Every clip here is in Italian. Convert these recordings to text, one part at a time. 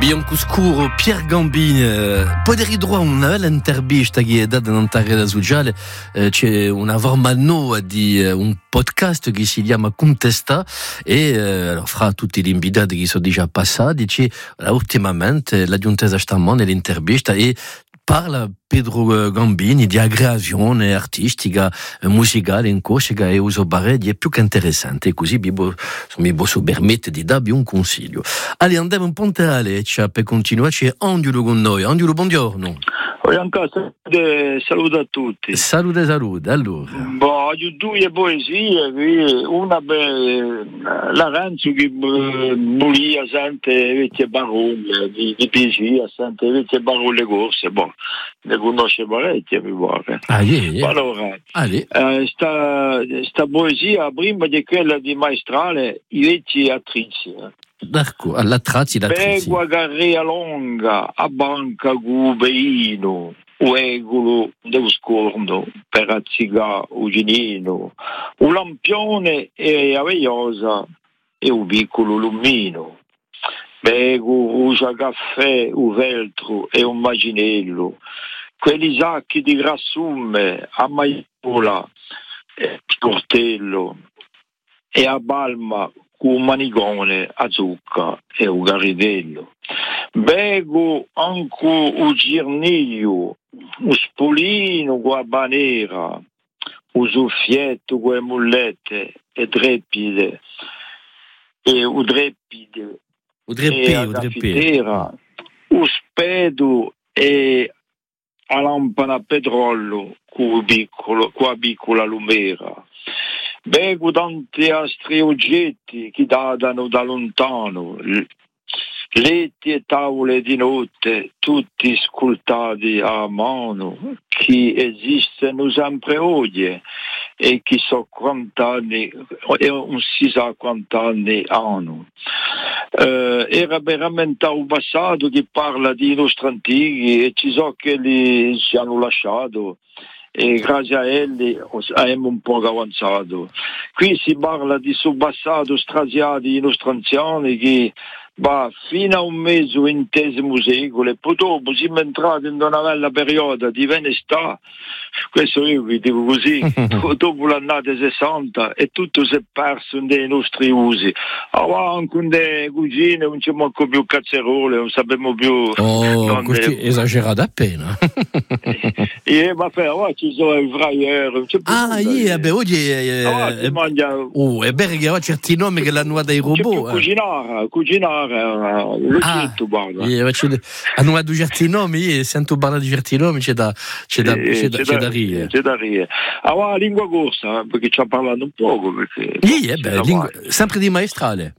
Bianco Scuro, Pierre Gambini, poderi droit una l'intervista che è data in rete sociale, c'è una forma di un podcast che si chiama Contesta e fra tutti gli invitati che sono già passati c'è ultimamente la giuntesa stamane nell'intervista e parla Pedro Gambini di aggregazione artistica, musicale in Corsica e uso barelli è più che interessante, così mi posso permettere di darvi un consiglio. Allora andiamo un po' a Lecce per continuare, c'è Angiolo con noi. Angiolo, buongiorno. Saluto a tutti. Salute, allora. Due poesie, una Lorenzo che moria sente vecchie parole di poesia, sente vecchie parole corse, ne conosce parecchie, mi pare. Allora, sta poesia, prima di quella di Maestrale, i vecchi attrici. D'accordo, alla trazzi la trizzi. Begua carrea longa, a banca gubeino, uegolo dello scorno, per azzigà uginino, un lampione e aveiosa e un piccolo lumino. Begu rugia caffè, un veltro e un maginello, quelli sacchi di grassume, a maiula, sportello, e a balma un manigone a zucca e un garidello. Bego anche un girniglio, un spolino con la banera, un soffietto con le mullette e drepide, e un drepide, e la caffetera, un spedo e a lampada a petrolio con la piccola lumera. Bego tanti altri oggetti che datano da lontano, letti e tavole di notte, tutti sculptati a mano, che esistono sempre oggi e che so quant'anni, e non si sa quant'anni hanno. Era veramente un passato che parla di nostri antichi e ci so che li ci hanno lasciato. E grazie a elli abbiamo un po' avanzato. Qui si parla di suo passato strasiati i nostri anziani che fino a un mese XX secolo e poi dopo siamo entrati in una bella periodo di venestà, questo io vi dico così, dopo l'annata 60 e tutto si è perso dei nostri usi. Avanti con le cucine non c'è manco più cazzerole, non sappiamo più. Questo è esagerato appena. Ci sono i fraieri. Oggi si mangia. È vero che oggi certi nomi che l'hanno dato i robot. Cucinare, l'oggetto, guarda. Hanno dato certi nomi, sento parlare di certi nomi, c'è da ridere. C'è da ridere. La lingua corsa, perché ci ha parlato un poco. Sempre di Maestrale.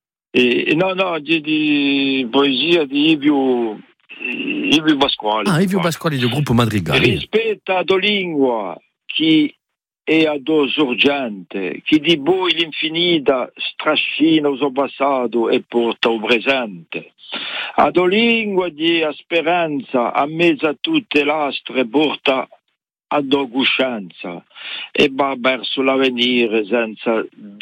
No, di poesia di Ivio Pasquali. Ivio Pasquali del gruppo Madrigali. Rispetta la lingua chi è ad sorgente, chi di voi l'infinita strascina il suo passato e porta il presente. Ad lingua di speranza, a mezzo a tutte le astre, porta ad coscienza e va verso l'avvenire senza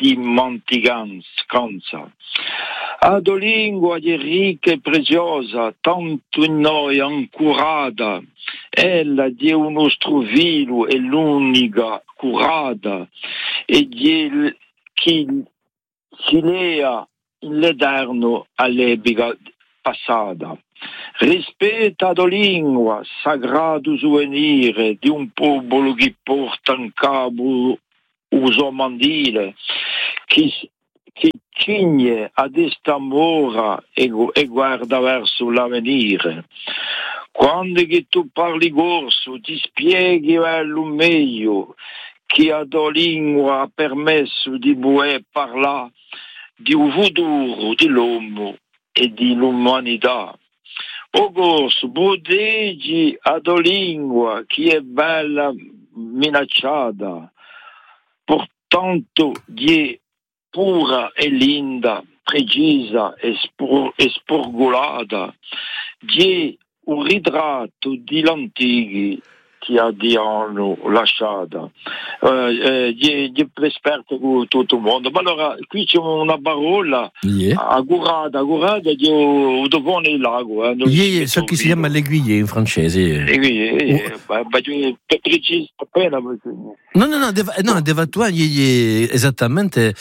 dimenticanza. Ad lingua di ricca e preziosa, tanto in noi ancurata, ella di un nostro vilo è l'unica curata e di chi si lea l'eterno all'epica passata. Rispetta la lingua, sagrato souvenir di un popolo che porta in capo uso mandile, che cigne ad esta mora e guarda verso l'avvenire. Quando che tu parli corso, ti spieghi meglio che a tua lingua ha permesso di poter parlare di un futuro dell'uomo e dell'umanità. O corso, proteggi a tua lingua che è bella minacciata, portanto di pura e linda, precisa e sporgolata, di un ritratto di l'antichi che hanno lasciato, gli più esperti con tutto il mondo. Ma allora, qui c'è una parola, agurada, dopo il lago. So che si chiama l'aiguille in francese. L'aiguille, per precisare appena. No, Devatua, esattamente,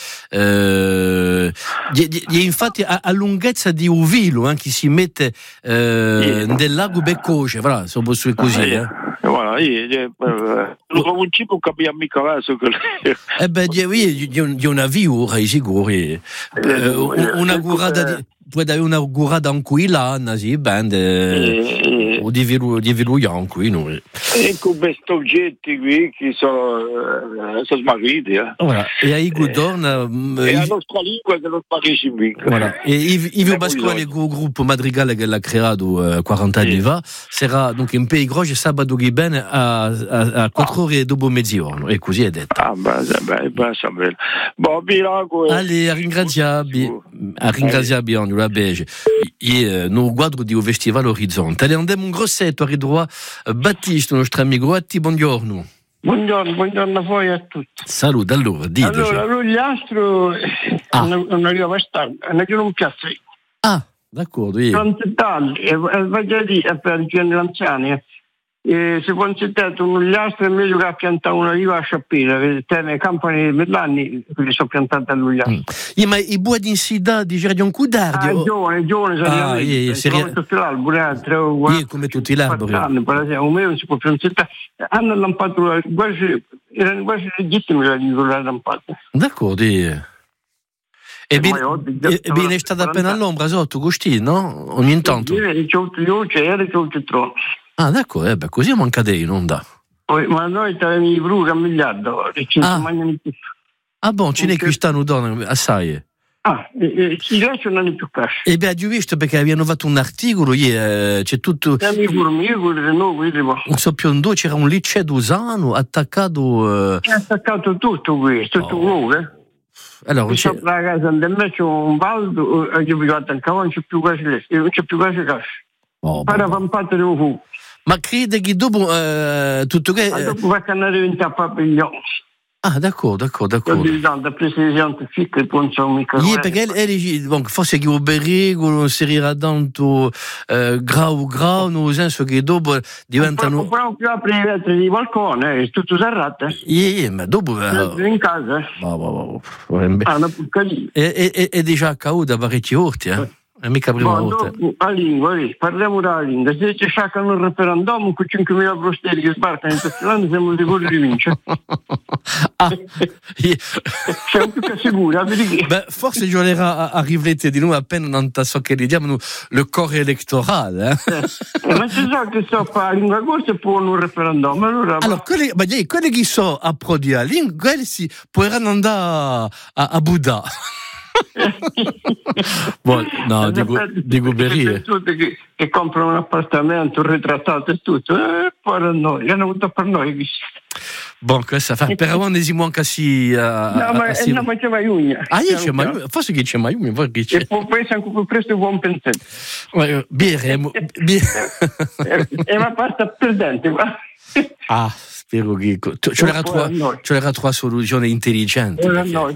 infatti a lunghezza di un vilo, che si mette nel lago Beccoce, voilà, sono così. Voilà, lo trovo un cibo che abbia mica verso che di una viura sicuro, una gurada puoi dare una gurada anche là, sì, bene, o di viru bianco, noi. Ecco questi oggetti qui che sono smarriti, Voilà, e ai Gudorna e la nostra lingua che lo sparisce in voilà, e Ivo Bascuani, il gruppo Madrigale che l'ha creato 40 anni fa, sarà donc in Pays Groge sabato che bene a 4 ore dopo mezzogiorno, e così è detto. Ah, beh, bon, Bilago. Allez, a ringraziarvi la Belge. No quadro di un festival Orizzonte. Allez, andiamo un grossetto a ridroit Battista, nostro amico. Buongiorno. Buongiorno a voi a tutti. Salute, allora, dite. Allora, l'Ugliastro non arriva bastardo, non piace. Ah, d'accordo. Voglio dire, per i piani anziani, se può citare un Ugliastro è meglio che ha piantato una riva a Sciappina, perché nei campani per anni quelli sono piantati all'Ugliastro. Ma i buoi di insida di Gerdion Cudardi? Giovane, come tutti l'albero, come tutti l'albero. Un mese non si può piantare. Hanno lampato, erano quasi legittimi la lampata. D'accordo. E viene stata appena all'ombra sotto, Agostino, no? Ogni tanto. Ah, d'accordo, così manca dei, non da. Ma noi abbiamo i bruci a miliardo, e ci mangiano più. Ah, bon, ce n'è qui stanno donne, assai. Ci lasciano non più cash. E beh, ho visto perché abbiamo fatto un articolo, c'è tutto. Un soppiondo, c'era un liceo d'Usano attaccato. È attaccato tutto questo, tutto allora, c'è la casa del me c'è un baldo, che vi guarda anche non c'è più quasi non c'è più quasi cash. Ora fa un patto di un ma crede che dopo tutto che dopo va a andare in papiglione. Ah, d'accordo. Perché forse che un berrigo si era tanto grau, nel senso che dopo diventano. Proprio aprire i vetri di balcone, tutto serrato. Ma dopo. In casa. Una e già caduta parecchi orti, È mica prima volta. La lingua, parliamo della lingua. Se ci sciacquano un referendum con 5.000 prosteri che sbarcano in questo anno, siamo sicuri di vincere. Siamo più che sicuri. Beh, forse giocherà a riflettere di noi appena non so che diamo il corpo elettorale. Ma ci so che so fare la lingua corsa e poi un referendum. Allora, quelli che so approdi alla lingua, quelli si potranno andare a Buddha. No, dico berie che comprano un appartamento, un ritrattato e tutto, poi hanno avuto per noi. Questa fa per ora si manca sì. Ma c'è Maiugna. C'è Maiugna, forse che c'è Maiugna, e poi pensa anche più presto buon pensiero. Bere. E ma pasta perdente, va. Spero che c'era tre soluzioni intelligenti. Poi noi.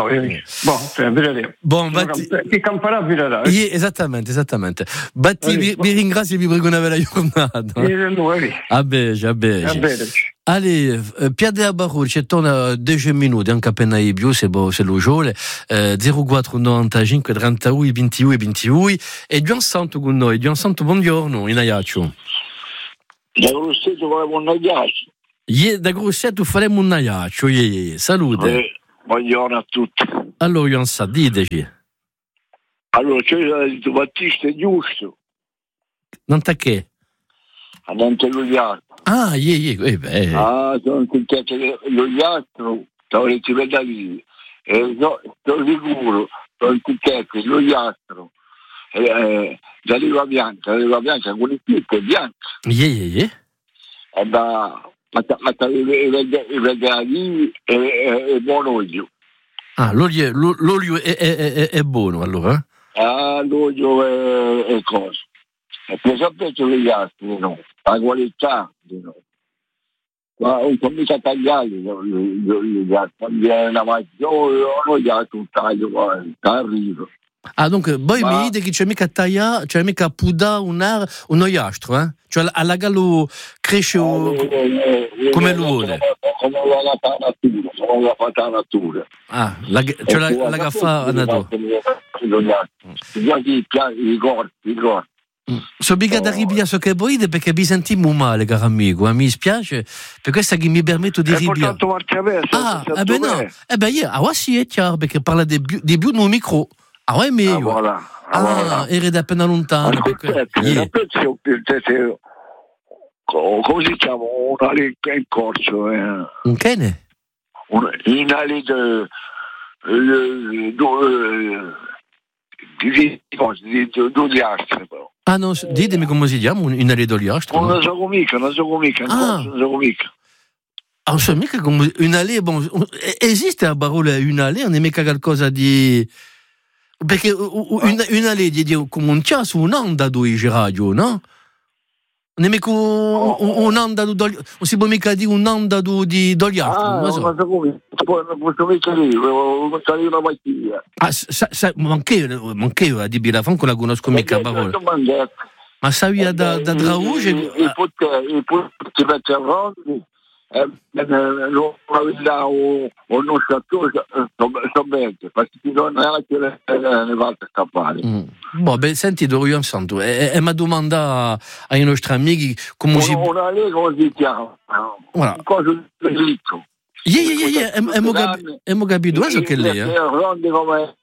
Chi camperà virerà. Esattamente. Batti, vi ringrazio e vi prego una bella giornata. A bege. Allez, Piade a Barro, ci torna 10 minuti, anche appena i più, se lo giole, 0495 31 21 e Gian Santo con noi. Gian Santo, buongiorno, in Aiaccio. Da Grosseto faremo un aiaccio. Da Grosseto faremo un aiaccio, salute. Buongiorno a tutti. Allora, Gian Sa, diteci. Allora, c'è il Battista giusto. Non ta che? Andante l'Ugliastro. Sono contento l'Ugliastro, avrete veduto lì. Sono sicuro, sono contento l'Ugliastro. La riva bianca con il picco è bianca. I vegani è buon olio. L'olio è buono allora? L'olio è cosa? E per sapere gli altri, no? La qualità di noi. ma non sono mica tagliati, quando è una maggiore, già tu taglio, arrivo. Ah, donc, poi mi dite che c'è mica tagliare, c'è mica puda un oiastro, eh? Cioè, alla gallo cresce come lo vuole. Come la fa la natura. Ah, cioè la gaffa a natura. Ricordi. So mica da arrivare a so che voi perché mi sentiamo male, caro amico, mi spiace, per questo che mi permetto di arrivare. Ah, beh no, io, sì, è chiaro, perché parla di più nel micro. Ah, è meglio. Voilà. Era da appena lontano. Come diciamo, una lega in corso. Un cane? Una lega di astri, però. Ah, no, ditemi come si chiama, una lega di astri? Non so mica. Non so mica. Ah, non so mica come una lega, bon, esiste la parola una lega, non è mica qualcosa di... Perché una lega di come un chiasso, un'onda di radio, no? Non è mica un'onda di... Non si può mica dire un'onda di astri, non so. Non posso mica dire, una mattina. Ah, mancheo a dire la franco la conosco mica la parola. Ma sai da Drauge? Il potti mette a rondi, non aveva un osciatore, sto bene, perché non è anche le volte scappare. Boh, beh, senti, Dorian Santo, e mi domanda ai nostri amici come si... Una lega così chiama, Voilà. un coso di ricco. Abbiamo capito, so che lei, rondi come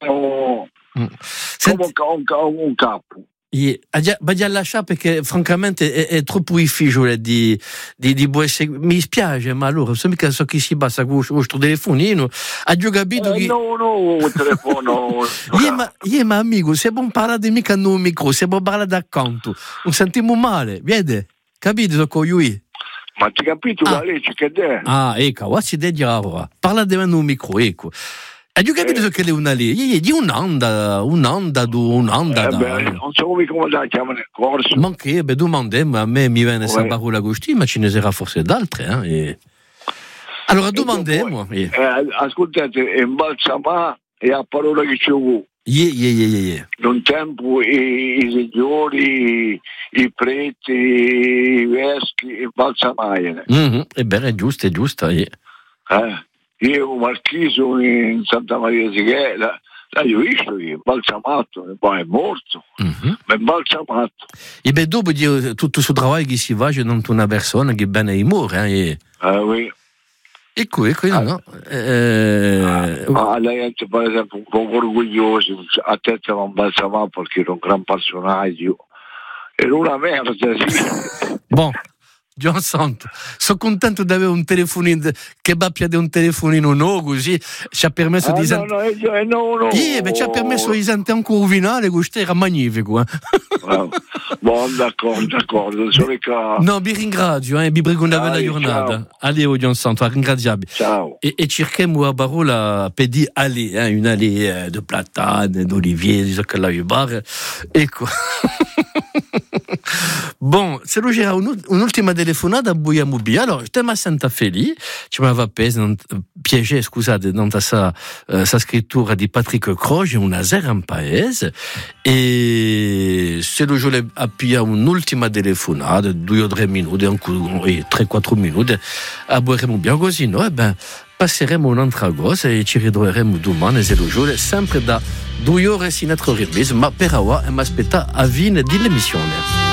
un capo. Badia lasciare perché francamente è troppo difficile di mi spiace, ma allora so mica so chi si basta con questo telefonino ha già capito che no un telefono ma amico se non parlare mica non micro se non parlare d'accanto non sentiamo male vede capito con lui ma ti capito la legge che è ecco si deve dire parla di un micro ecco. Hai capito che è una lì? Di un'onda. Non so come la chiamano nel corso. Ma che, domandiamo, a me mi viene questa parola così, ma ce ne sarà forse d'altre. Allora domandiamo. Ascoltate, imbalsamare è la parola che c'è vu. Un tempo i signori, i preti, i vescovi imbalsamavano. Ebbene, è giusta. Io marchiso in Santa Maria Zighella, l'ho visto, imbalsamato, poi è morto, ma è imbalsamato. E beh, dopo tutto il lavoro che si fa, c'è una persona che bene è morta. Oui. Ecco, no? La gente, per esempio, un po' orgoglioso, a te te non imbalsamato perché era un gran personaggio. Era una merda, sì. Bon. John Santo, sono contento di avere un telefonino che abbia un telefonino nuovo così ci ha permesso di no. Ci ha permesso di sentire un curvinale, questo era magnifico. Buon d'accordo. No, vi ringrazio, vi prego una bella giornata. Allez, John Santo, ringraziabile. Ciao. E cerchiamo la parola per dire allez, una allée di platane, d'olivier, di che la bar. Ecco. Bon, se lo c'era un'ultima telefonata a Buiamubia, allora, stiamo senta felice, ci aveva piacere, scusate, dans sa scrittura di Patrick Croce, una sera in paese, e se lo vuole appia un'ultima telefonata, 2 o 3 minuti, 3-4 minuti, a Buiamubia, così noi, passeremo un'altra cosa e ci ritroveremo domani, se lo vuole, sempre da 2 ore in altro remise, ma per ora mi aspetta a fine dell'emissione.